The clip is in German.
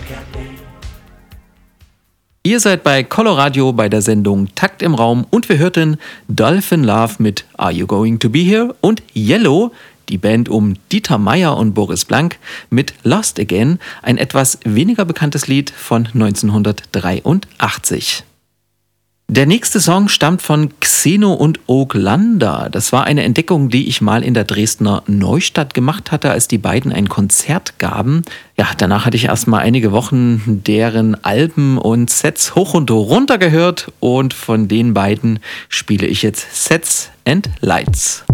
Ihr seid bei Coloradio bei der Sendung Takt im Raum und wir hörten Dolphin Love mit Are You Going to Be Here und Yellow, die Band um Dieter Meier und Boris Blank, mit Lost Again, ein etwas weniger bekanntes Lied von 1983. Der nächste Song stammt von Xeno und Oaklanda. Das war eine Entdeckung, die ich mal in der Dresdner Neustadt gemacht hatte, als die beiden ein Konzert gaben. Ja, danach hatte ich erst mal einige Wochen deren Alben und Sets hoch und runter gehört und von den beiden spiele ich jetzt Sets and Lights.